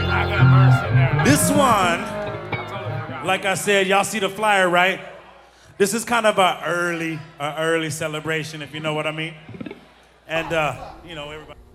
This one, like I said, y'all see the flyer, right? This is kind of a early celebration, if you know what I mean. And, you know, everybody.